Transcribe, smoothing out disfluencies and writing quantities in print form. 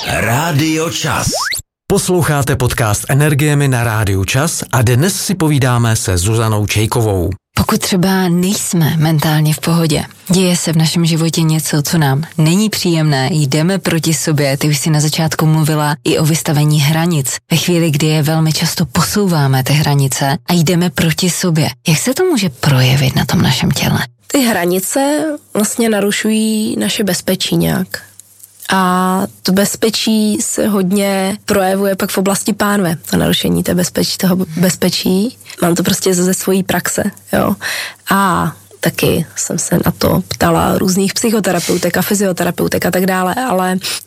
Rádio Čas. Posloucháte podcast Energiemi na Rádiu Čas a dnes si povídáme se Zuzanou Čejkovou. Pokud třeba nejsme mentálně v pohodě, děje se v našem životě něco, co nám není příjemné, jdeme proti sobě, ty už si na začátku mluvila i o vystavení hranic. Ve chvíli, kdy je velmi často posouváme ty hranice a jdeme proti sobě, jak se to může projevit na tom našem těle? Ty hranice vlastně narušují naše bezpečí nějak. A to bezpečí se hodně projevuje pak v oblasti pánve, to narušení toho bezpečí. Mám to prostě ze svojí praxe, jo. A taky jsem se na to ptala různých psychoterapeutek a fyzioterapeutek a tak dále, ale